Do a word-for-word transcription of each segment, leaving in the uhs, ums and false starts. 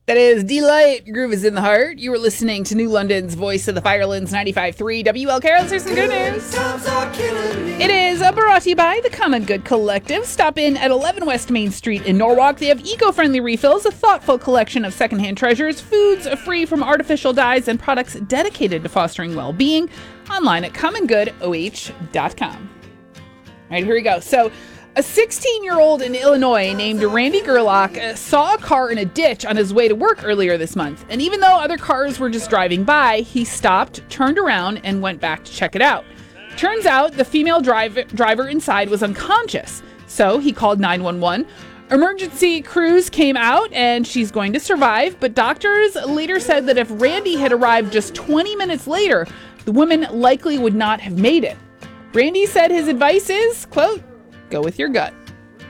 That is Delight. Groove is in the heart. You were listening to New London's Voice of the Firelands ninety-five point three W L Carroll's. Here's some good news. It is brought to you by the Common Good Collective. Stop in at eleven West Main Street in Norwalk. They have eco-friendly refills, a thoughtful collection of secondhand treasures, foods free from artificial dyes, and products dedicated to fostering well-being. Online at common good o h dot com. All right, here we go. So, a sixteen-year-old in Illinois named Randy Gerlach uh, saw a car in a ditch on his way to work earlier this month. And even though other cars were just driving by, he stopped, turned around, and went back to check it out. Turns out the female drive- driver inside was unconscious. So he called nine one one. Emergency crews came out, and she's going to survive. But doctors later said that if Randy had arrived just twenty minutes later, the woman likely would not have made it. Randy said his advice is, quote, go with your gut.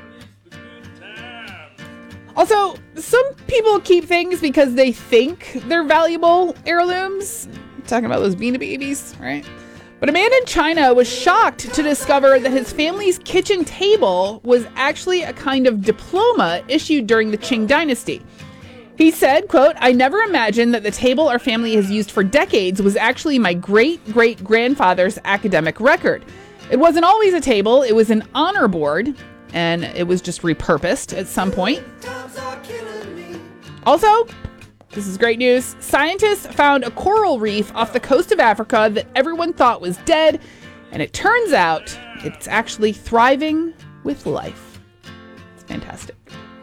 Also, some people keep things because they think they're valuable heirlooms. I'm talking about those Beanie Babies, right? But a man in China was shocked to discover that his family's kitchen table was actually a kind of diploma issued during the Qing dynasty. He said, quote, I never imagined that the table our family has used for decades was actually my great-great-grandfather's academic record. It wasn't always a table, it was an honor board, and it was just repurposed at some point. Also, this is great news, scientists found a coral reef off the coast of Africa that everyone thought was dead, and it turns out it's actually thriving with life. It's fantastic.